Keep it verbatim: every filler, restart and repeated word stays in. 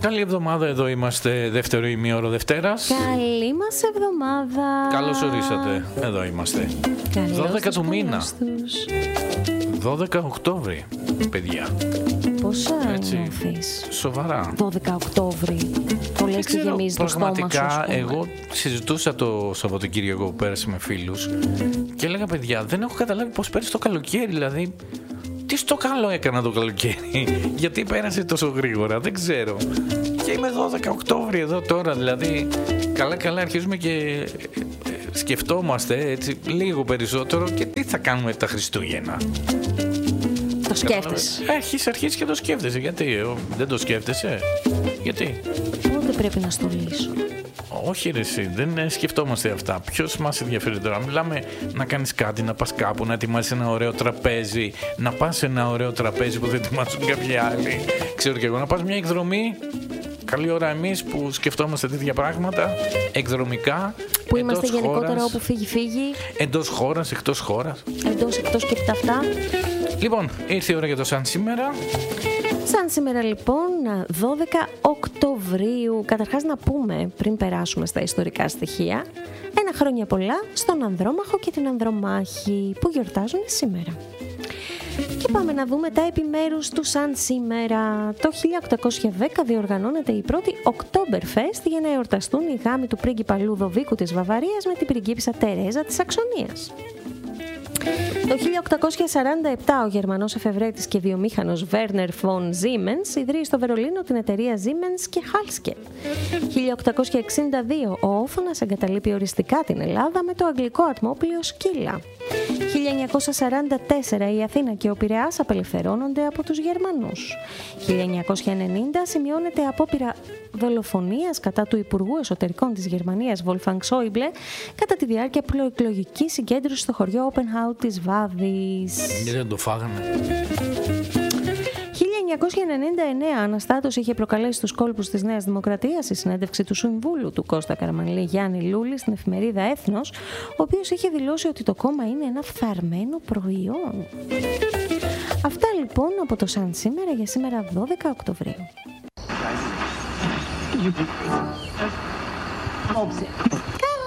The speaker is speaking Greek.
Καλή εβδομάδα, εδώ είμαστε δεύτερο ημίωρο Δευτέρας. Καλή μας εβδομάδα. Καλώς ορίσατε, εδώ είμαστε. Καλώς δώδεκα του μήνα. τους. δώδεκα Οκτώβρη, παιδιά. Πόσα Έτσι, νιώθεις? σοβαρά. δώδεκα Οκτώβρη. Το λες και γεμίζει το στόμα σου. Πραγματικά, ας πούμε. εγώ συζητούσα το Σαββατοκύριακο που πέρασε με φίλους και έλεγα, παιδιά, δεν έχω καταλάβει πώς πέρασε το καλοκαίρι, δηλαδή. Τι στο καλό έκανα το καλοκαίρι, γιατί πέρασε τόσο γρήγορα, δεν ξέρω. Και είμαι δώδεκα Οκτώβρη εδώ τώρα, δηλαδή καλά καλά αρχίζουμε και σκεφτόμαστε έτσι λίγο περισσότερο και τι θα κάνουμε τα Χριστούγεννα. Το σκέφτεσαι. Έχεις αρχίσει και το σκέφτεσαι, γιατί δεν το σκέφτεσαι, γιατί. Πότε πρέπει να στολίσω? Όχι ρε εσύ, δεν σκεφτόμαστε αυτά. Ποιος μας ενδιαφέρει τώρα? Μιλάμε να κάνεις κάτι, να πας κάπου, να ετοιμάσεις ένα ωραίο τραπέζι, να πας σε ένα ωραίο τραπέζι που δεν ετοιμάσουν κάποιοι άλλοι. Ξέρω και εγώ, να πας μια εκδρομή. Καλή ώρα εμείς που σκεφτόμαστε τέτοια πράγματα, εκδρομικά. Που είμαστε γενικότερα χώρας, όπου φύγει φύγει. Εντός χώρας, εκτός χώρας. Εντός, εκτός και τα αυτά. Λοιπόν, ήρθε η ώρα για το σαν σήμερα. Σαν σήμερα λοιπόν, δώδεκα Οκτωβρίου, καταρχάς να πούμε πριν περάσουμε στα ιστορικά στοιχεία, ένα χρόνια πολλά στον Ανδρόμαχο και την Ανδρομάχη που γιορτάζουν σήμερα. Και πάμε να δούμε τα επιμέρους του σαν σήμερα. Το χίλια οκτακόσια δέκα διοργανώνεται η πρώτη Oktoberfest για να εορταστούν οι γάμοι του πρίγκιπα Λουδοβίκου της Βαβαρίας με την πριγκίπισσα Τερέζα της Σαξονίας. Το χίλια οκτακόσια σαράντα επτά ο Γερμανός εφευρέτης και βιομήχανος Werner von Siemens ιδρύει στο Βερολίνο την εταιρεία Siemens και Halske. χίλια οκτακόσια εξήντα δύο ο Όθωνας εγκαταλείπει οριστικά την Ελλάδα με το αγγλικό ατμόπλοιο Σκύλα. χίλια εννιακόσια σαράντα τέσσερα η Αθήνα και ο Πειραιάς απελευθερώνονται από τους Γερμανούς. χίλια εννιακόσια ενενήντα σημειώνεται απόπειρα δολοφονίας κατά του Υπουργού Εσωτερικών της Γερμανίας Wolfgang Schäuble κατά τη διάρκεια προεκλογικής συγκέντρωσης στο χωριό Όπενχάου της Βάδης. Γιατί δεν το φάγανε? χίλια εννιακόσια ενενήντα εννέα αναστάτωση είχε προκαλέσει στους κόλπους της Νέας Δημοκρατίας η συνέντευξη του Συμβούλου του Κώστα Καραμανλή Γιάννη Λούλη στην εφημερίδα Έθνος, ο οποίος είχε δηλώσει ότι το κόμμα είναι ένα φθαρμένο προϊόν. Αυτά λοιπόν από το σαν σήμερα για σήμερα δώδεκα Οκτωβρίου.